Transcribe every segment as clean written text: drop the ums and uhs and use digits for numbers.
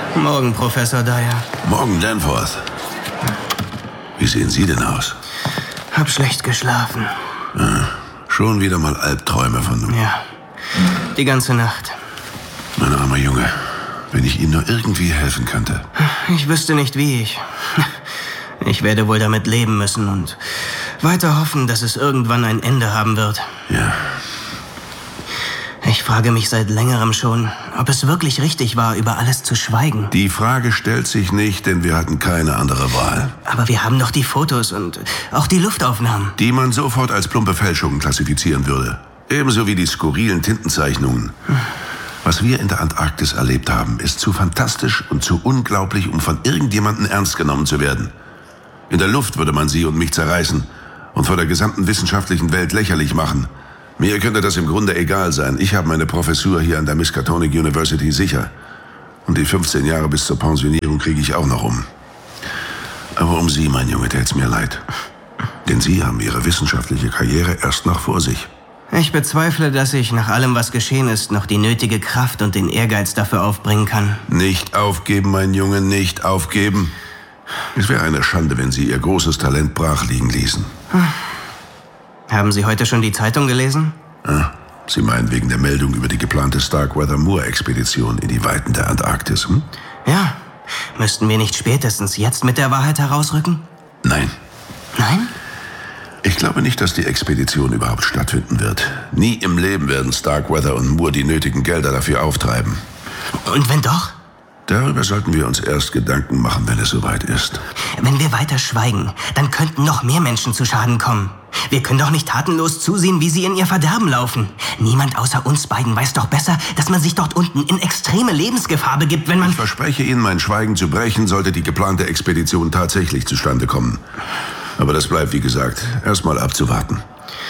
Morgen, Professor Dyer. Morgen, Danforth. Wie sehen Sie denn aus? Hab schlecht geschlafen. Schon wieder mal Albträume von nun. Ja, die ganze Nacht. Mein armer Junge, wenn ich Ihnen nur irgendwie helfen könnte. Ich wüsste nicht, wie ich. Ich werde wohl damit leben müssen und weiter hoffen, dass es irgendwann ein Ende haben wird. Ja. Ich frage mich seit längerem schon, ob es wirklich richtig war, über alles zu schweigen. Die Frage stellt sich nicht, denn wir hatten keine andere Wahl. Aber wir haben doch die Fotos und auch die Luftaufnahmen. Die man sofort als plumpe Fälschungen klassifizieren würde. Ebenso wie die skurrilen Tintenzeichnungen. Was wir in der Antarktis erlebt haben, ist zu fantastisch und zu unglaublich, um von irgendjemandem ernst genommen zu werden. In der Luft würde man Sie und mich zerreißen und vor der gesamten wissenschaftlichen Welt lächerlich machen. Mir könnte das im Grunde egal sein. Ich habe meine Professur hier an der Miskatonic University sicher. Und die 15 Jahre bis zur Pensionierung kriege ich auch noch um. Aber um Sie, mein Junge, tät's mir leid. Denn Sie haben Ihre wissenschaftliche Karriere erst noch vor sich. Ich bezweifle, dass ich nach allem, was geschehen ist, noch die nötige Kraft und den Ehrgeiz dafür aufbringen kann. Nicht aufgeben, mein Junge, nicht aufgeben. Es wäre eine Schande, wenn Sie Ihr großes Talent brach liegen ließen. Haben Sie heute schon die Zeitung gelesen? Ah, Sie meinen wegen der Meldung über die geplante Starkweather-Moore-Expedition in die Weiten der Antarktis, hm? Ja. Müssten wir nicht spätestens jetzt mit der Wahrheit herausrücken? Nein. Nein? Ich glaube nicht, dass die Expedition überhaupt stattfinden wird. Nie im Leben werden Starkweather und Moore die nötigen Gelder dafür auftreiben. Und wenn doch? Darüber sollten wir uns erst Gedanken machen, wenn es soweit ist. Wenn wir weiter schweigen, dann könnten noch mehr Menschen zu Schaden kommen. Wir können doch nicht tatenlos zusehen, wie sie in ihr Verderben laufen. Niemand außer uns beiden weiß doch besser, dass man sich dort unten in extreme Lebensgefahr begibt, wenn man... Ich verspreche Ihnen, mein Schweigen zu brechen, sollte die geplante Expedition tatsächlich zustande kommen. Aber das bleibt, wie gesagt, erstmal abzuwarten.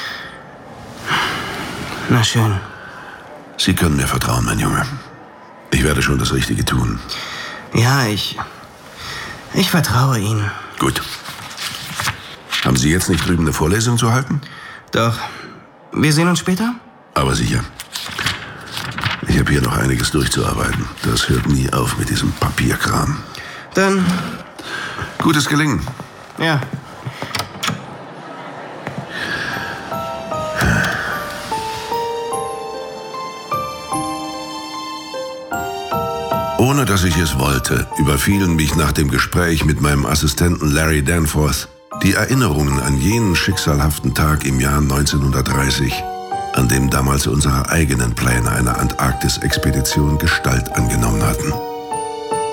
Na schön. Sie können mir vertrauen, mein Junge. Ich werde schon das Richtige tun. Ja, ich vertraue Ihnen. Gut. Haben Sie jetzt nicht drüben eine Vorlesung zu halten? Doch. Wir sehen uns später? Aber sicher. Ich habe hier noch einiges durchzuarbeiten. Das hört nie auf mit diesem Papierkram. Dann... Gutes Gelingen. Ja. Ohne dass ich es wollte, überfielen mich nach dem Gespräch mit meinem Assistenten Larry Danforth die Erinnerungen an jenen schicksalhaften Tag im Jahr 1930, an dem damals unsere eigenen Pläne einer Antarktis-Expedition Gestalt angenommen hatten.